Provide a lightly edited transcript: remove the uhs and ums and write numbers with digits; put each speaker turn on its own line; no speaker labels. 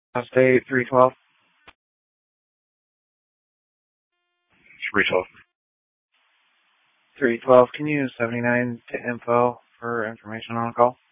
State 312.
312.
312, can you use 79 to info for information on call?